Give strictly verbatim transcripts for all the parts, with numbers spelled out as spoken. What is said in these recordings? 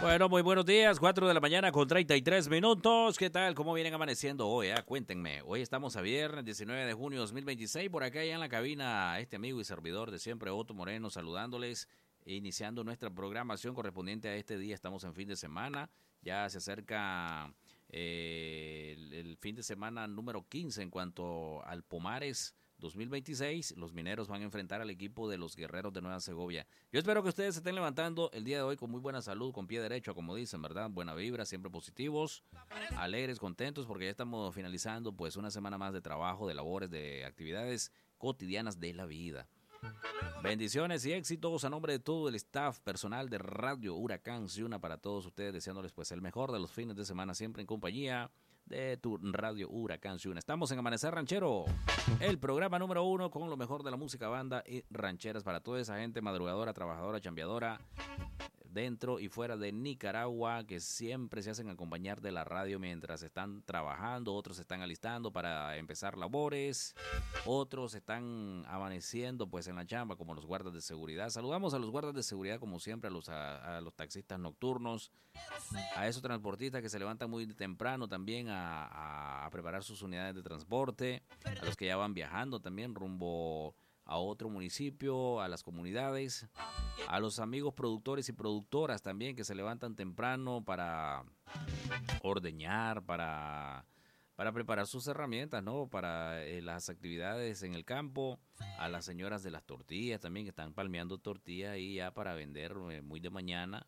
Bueno, muy buenos días, cuatro de la mañana con treinta y tres minutos. ¿Qué tal? ¿Cómo vienen amaneciendo hoy? Eh? Cuéntenme. Hoy estamos a viernes, diecinueve de junio de dos mil veintiséis. Por acá ya en la cabina, este amigo y servidor de siempre, Otto Moreno, saludándoles, iniciando nuestra programación correspondiente a este día. Estamos en fin de semana. Ya se acerca eh, el, el fin de semana número quince en cuanto al Pomares dos mil veintiséis, los mineros van a enfrentar al equipo de los guerreros de Nueva Segovia. Yo espero que ustedes se estén levantando el día de hoy con muy buena salud, con pie derecho, como dicen, ¿verdad? Buena vibra, siempre positivos, alegres, contentos, porque ya estamos finalizando pues una semana más de trabajo, de labores, de actividades cotidianas de la vida. Bendiciones y éxitos a nombre de todo el staff personal de Radio Huracán Ciuna para todos ustedes, deseándoles pues el mejor de los fines de semana, siempre en compañía de tu Radio Huracán Ciuna. Estamos en Amanecer Ranchero, el programa número uno con lo mejor de la música, banda y rancheras para toda esa gente madrugadora, trabajadora, chambeadora, dentro y fuera de Nicaragua, que siempre se hacen acompañar de la radio mientras están trabajando, otros se están alistando para empezar labores, otros están amaneciendo pues en la chamba como los guardas de seguridad. Saludamos a los guardas de seguridad como siempre, a los, a, a los taxistas nocturnos, a esos transportistas que se levantan muy temprano también a, a, a preparar sus unidades de transporte, a los que ya van viajando también rumbo a otro municipio, a las comunidades, a los amigos productores y productoras también que se levantan temprano para ordeñar, para, para preparar sus herramientas, ¿no? Para eh, las actividades en el campo, a las señoras de las tortillas también que están palmeando tortillas ahí ya para vender eh, muy de mañana,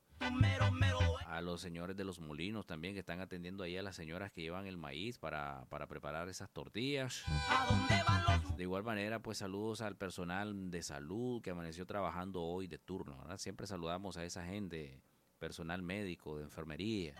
a los señores de los molinos también que están atendiendo ahí a las señoras que llevan el maíz para, para preparar esas tortillas. De igual manera, pues saludos al personal de salud que amaneció trabajando hoy de turno, ¿verdad? Siempre saludamos a esa gente, personal médico, de enfermería,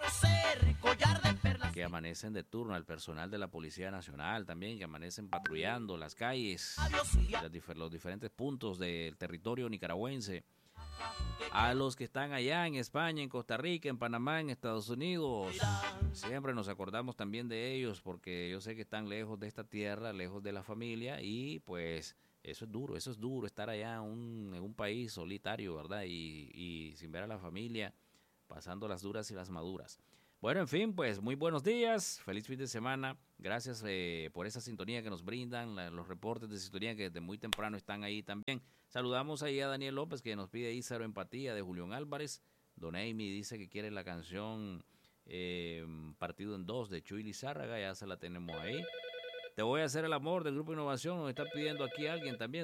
que amanecen de turno, al personal de la Policía Nacional también, que amanecen patrullando las calles, los diferentes puntos del territorio nicaragüense. A los que están allá en España, en Costa Rica, en Panamá, en Estados Unidos, siempre nos acordamos también de ellos porque yo sé que están lejos de esta tierra, lejos de la familia y pues eso es duro, eso es duro estar allá en un, en un país solitario, ¿verdad? Y, y sin ver a la familia, pasando las duras y las maduras. Bueno, en fin, pues muy buenos días, feliz fin de semana, gracias eh, por esa sintonía que nos brindan, la, los reportes de sintonía que desde muy temprano están ahí también. Saludamos ahí a Daniel López que nos pide ahí Cero Empatía de Julián Álvarez. Don Amy dice que quiere la canción eh, Partido en Dos de Chuy Lizárraga, ya se la tenemos ahí. Te voy a hacer el amor del Grupo Innovación, nos está pidiendo aquí alguien también.